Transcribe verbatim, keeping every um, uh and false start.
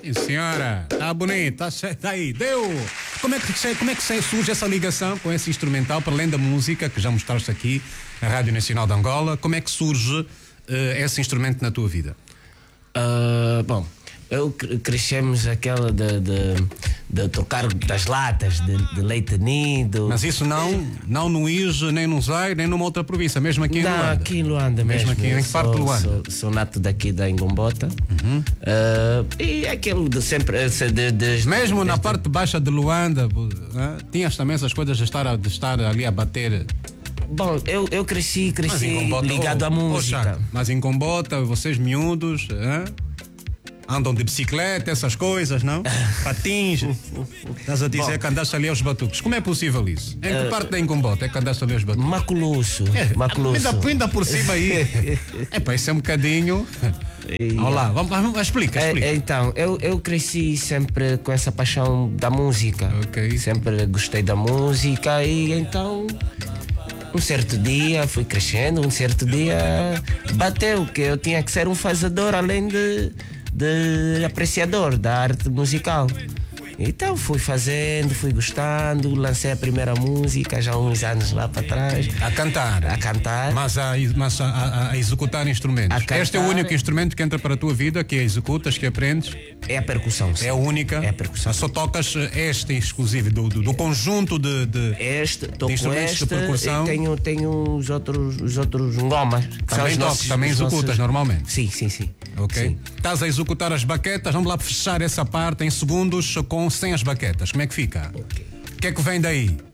Sim, senhora, tá bonito, tá, tá aí, deu. Como é, que, como é que surge essa ligação com esse instrumental, para além da música que já mostraste aqui na Rádio Nacional de Angola? Como é que surge uh, esse instrumento na tua vida? Uh, bom, eu crescemos aquela de, de, de tocar das latas de, de leite nido. Mas isso não, não no I J, nem no Zaire, nem numa outra província, mesmo aqui em não, Luanda? aqui em Luanda mesmo. Mesmo aqui, em que parte de Luanda? Sou, sou nato daqui da Ingombota. Uhum. Uh, e aquilo de sempre... De, de, de, mesmo de, na de, parte baixa de Luanda, uh, tinhas também essas coisas de estar, de estar ali a bater... Bom, eu, eu cresci, cresci Combota, ligado oh, à música. Oh, mas em Combota, vocês miúdos... Uh, andam de bicicleta, essas coisas, não? Patins. Estás a dizer Bom, que andaste ali aos batuques. Como é possível isso? Em que uh, parte da Ingombota é que andaste ali aos batuques? Maculuço. É, Maculuço. Ainda, ainda por cima aí. É para isso é um bocadinho. Yeah. Olha lá, vamos, vamos, explica, explica. É, então, eu, eu cresci sempre com essa paixão da música. Okay. Sempre gostei da música e então... Um certo dia fui crescendo, um certo dia bateu que eu tinha que ser um fazedor além de, de apreciador da arte musical. Então fui fazendo, fui gostando, lancei a primeira música já há uns anos lá para trás. A cantar? A cantar. Mas a, mas a, a, a executar instrumentos? A cantar, este é o único instrumento que entra para a tua vida, que executas, que aprendes? É a percussão. Sim. É a única? É a percussão. Só tocas este exclusivo do, do, do conjunto de, de, este, de instrumentos este, de percussão? Tenho, tenho os outros, os outros ngomas. Também tocas, também executas nossos... normalmente? Sim, sim, sim. Ok. Sim. Estás a executar as baquetas, vamos lá fechar essa parte em segundos com sem as baquetas. Como é que fica? O okay. que é que vem daí?